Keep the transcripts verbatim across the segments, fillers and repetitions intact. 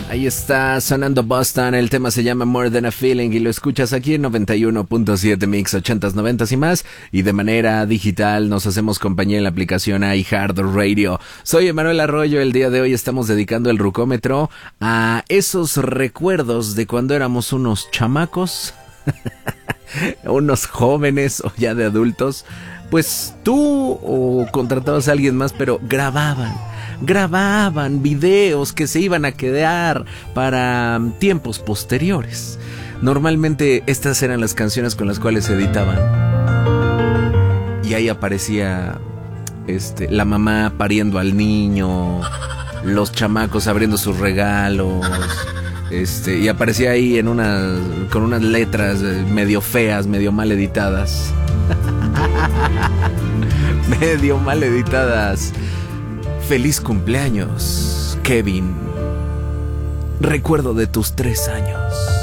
Ahí está sonando Boston, el tema se llama More Than a Feeling y lo escuchas aquí en noventa y uno punto siete Mix, ochentas, noventas y más, y de manera digital nos hacemos compañía en la aplicación iHeartRadio. Soy Emanuel Arroyo, el día de hoy estamos dedicando el rucómetro a esos recuerdos de cuando éramos unos chamacos, unos jóvenes o ya de adultos. Pues tú o contratabas a alguien más, pero grababan. Grababan videos que se iban a quedar para tiempos posteriores. Normalmente estas eran las canciones con las cuales se editaban. Y ahí aparecía este, la mamá pariendo al niño, los chamacos abriendo sus regalos. Este, y aparecía ahí en unas, con unas letras medio feas, medio mal editadas. medio mal editadas. Feliz cumpleaños, Kevin. Recuerdo de tus tres años.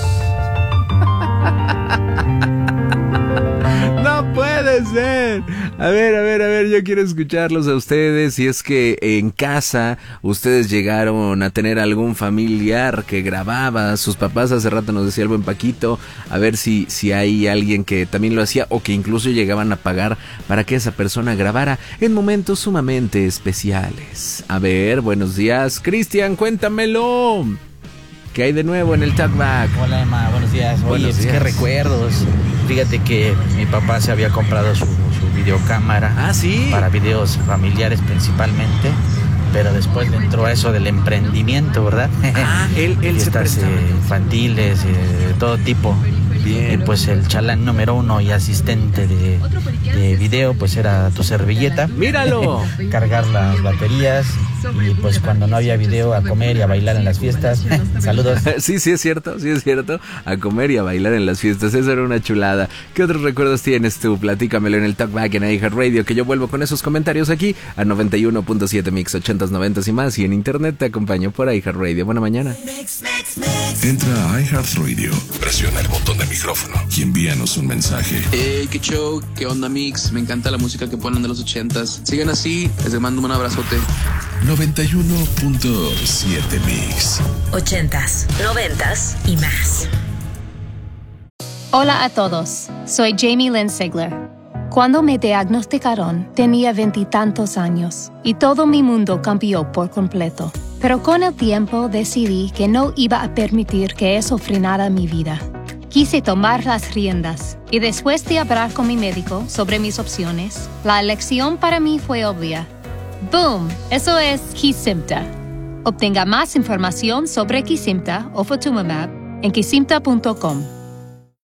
No puede ser. A ver, a ver, a ver, yo quiero escucharlos a ustedes. Si es que en casa ustedes llegaron a tener algún familiar que grababa, sus papás, hace rato nos decía el buen Paquito, a ver si, si hay alguien que también lo hacía o que incluso llegaban a pagar para que esa persona grabara en momentos sumamente especiales. A ver, buenos días, Cristian, cuéntamelo. ¿Qué hay de nuevo en el Talkback? Hola Emma, buenos días. Oye, buenos pues días. Qué recuerdos. Fíjate que mi papá se había comprado su, su videocámara. Ah, ¿sí? Para videos familiares principalmente. Pero después le entró a eso del emprendimiento, ¿verdad? Ah, él, él se Fiestas prestaba. eh, infantiles, eh, de todo tipo. Bien. Y pues el chalán número uno y asistente de, de video, pues era tu servilleta. ¡Míralo! Cargar las baterías. Y pues cuando no había video, a comer y a bailar en las fiestas. Saludos. Sí, sí es cierto, sí es cierto. A comer y a bailar en las fiestas, eso era una chulada. ¿Qué otros recuerdos tienes tú? Platícamelo en el Talkback en iHeartRadio, que yo vuelvo con esos comentarios aquí a noventa y uno punto siete Mix, ochentas, noventas y más. Y en internet te acompaño por iHeartRadio. Buena mañana. Entra a iHeartRadio, presiona el botón de micrófono y envíanos un mensaje. Hey, qué show, qué onda Mix, me encanta la música que ponen de los ochentas. Sigan así, les mando un abrazote. noventa y uno punto siete Mix. Ochentas, noventas y más. Hola a todos, soy Jamie Lynn Sigler. Cuando me diagnosticaron, tenía veintitantos años y todo mi mundo cambió por completo. Pero con el tiempo decidí que no iba a permitir que eso frenara mi vida. Quise tomar las riendas y después de hablar con mi médico sobre mis opciones, la elección para mí fue obvia. ¡Boom! Eso es Kesimpta. Obtenga más información sobre Kesimpta o Ofatumumab en kesimpta punto com.